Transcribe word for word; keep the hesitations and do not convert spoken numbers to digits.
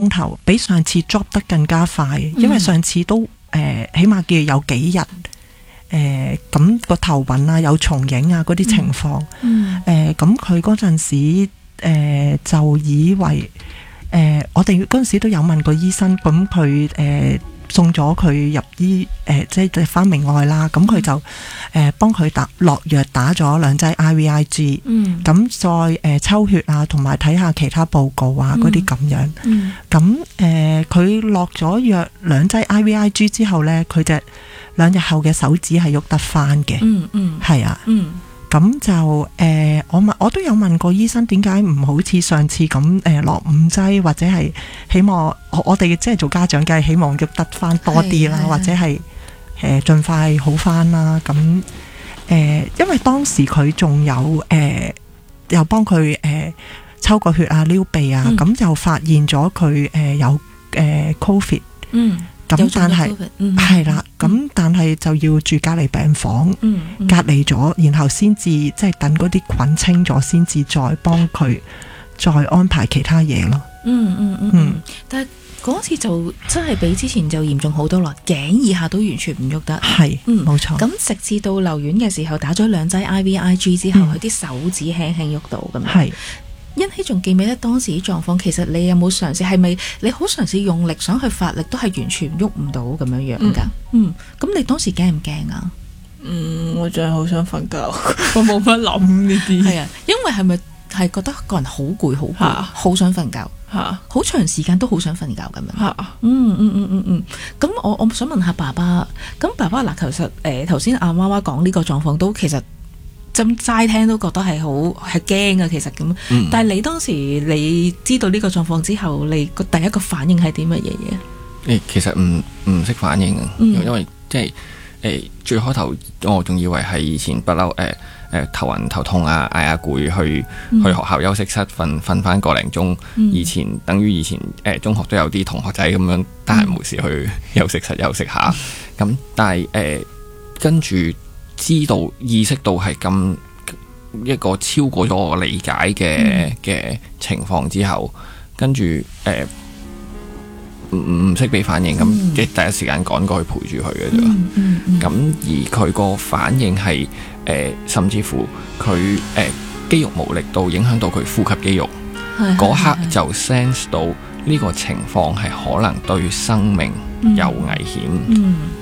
鐘頭，比上次 drop 得更加快，因為上次都誒、呃、起碼叫有幾日。誒咁個頭暈啊，有重影啊嗰啲情況，誒咁佢嗰陣時誒、呃、就以為誒、呃、我哋嗰陣時都有問過醫生，咁佢誒送咗佢入醫誒、呃、即係返明愛啦，咁佢就誒、呃、幫佢打落藥，打咗兩劑 I V I G， 咁、嗯、再誒、呃、抽血啊，同埋睇下其他報告啊嗰啲咁樣，咁誒佢落咗藥兩劑 I V I G 之後咧，佢就兩日後嘅手指係喐得翻嘅，嗯嗯，係啊，嗯，咁就誒、呃，我問我都有問過醫生，點解唔好似上次咁誒落五劑，或者係希望我我哋即係做家長，梗係希望喐得翻多啲啦，或者係誒盡快好翻啦。咁誒、呃，因為當時佢仲有誒、呃，又幫佢誒抽個血啊、撩鼻啊，咁、嗯、就發現咗佢誒有誒、呃、Covid， 嗯。咁但係係啦，咁、嗯、但係就要住隔離病房，嗯嗯、隔離咗，然後先至即係等嗰啲菌清咗，先至再幫佢再安排其他嘢咯。嗯嗯嗯。嗯但係嗰次就真係比之前就嚴重好多啦，頸以下都完全唔喐得。 係，嗯，冇錯。 咁直至到留院嘅時候，打咗兩劑 I V I G 之後，佢啲、嗯、手指輕輕喐到咁樣。係。欣希仲記唔記得當時啲狀況？其實你有冇嘗試？係咪你好嘗試用力想去發力，都係完全喐唔到咁樣樣噶？嗯，咁、嗯、你當時驚唔驚啊？ 嗯，我真係好想瞓覺，我冇乜諗呢啲。 係啊，因為係咪係覺得個人好攰好攰，好想瞓覺，吓，好長時間都好想瞓覺咁樣。吓，嗯嗯嗯嗯嗯。咁我我想問下爸爸，咁爸爸嗱，其實誒頭先阿媽媽講呢個狀況都其實。咁齋聽都覺得係好係驚啊，其實咁。嗯、但係你當時你知道呢個狀況之後，你個第一個反應係啲乜嘢嘢？ 誒，其實唔唔識反應啊，嗯、因為即係誒最開頭我仲以為係以前不嬲誒誒頭暈頭痛啊，嗌下攰去、嗯、去學校休息室瞓瞓翻個零鐘。嗯、以前等於以前誒、呃、中學都有啲同學仔咁樣得閒無事去休息室休息下。咁、嗯、但係誒、呃、跟住。知道意識到係咁一個超過咗我理解嘅嘅、嗯、情況之後，跟住誒唔唔識俾反應咁，即係、嗯、第一時間趕過去陪住佢嘅啫。咁、嗯嗯、而佢個反應係誒、呃，甚至乎佢誒、呃、肌肉無力到影響到佢呼吸肌肉，嗰刻就 sense 到呢個情況係可能對生命有危險。嗯嗯